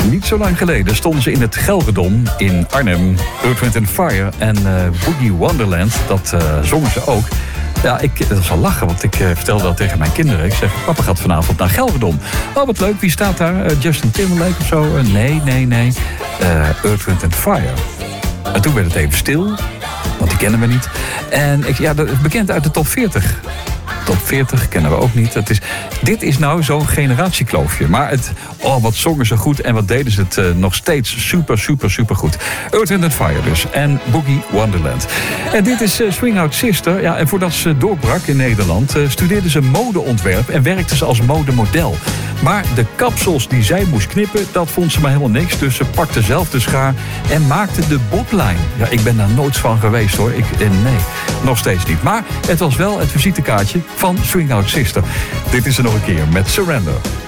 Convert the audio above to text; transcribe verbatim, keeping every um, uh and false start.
Niet zo lang geleden stonden ze in het Gelredom in Arnhem. Earth, Wind and Fire en uh, Boogie Wonderland, dat uh, zongen ze ook. Ja, ik, dat is wel lachen, want ik uh, vertelde dat tegen mijn kinderen. Ik zeg, papa gaat vanavond naar Gelredom. Oh, wat leuk, wie staat daar? Uh, Justin Timberlake of zo? Uh, nee, nee, nee. Uh, Earth, Wind and Fire. En toen werd het even stil, want die kennen we niet. En ik, ja, dat is bekend uit de top veertig. Top veertig kennen we ook niet. Het is, dit is nou zo'n generatiekloofje. Maar het, oh, wat zongen ze goed en wat deden ze het uh, nog steeds super, super, super goed. Earth, Wind and Fire dus. En Boogie Wonderland. En dit is uh, Swing Out Sister. Ja, en voordat ze doorbrak in Nederland uh, studeerde ze modeontwerp en werkte ze als modemodel. Maar de kapsels die zij moest knippen, dat vond ze maar helemaal niks. Dus ze pakte zelf de schaar en maakte de boblijn. Ja, ik ben daar nooit van geweest hoor. Ik, eh, nee, nog steeds niet. Maar het was wel het visitekaartje van Swing Out Sister. Dit is er nog een keer met Surrender.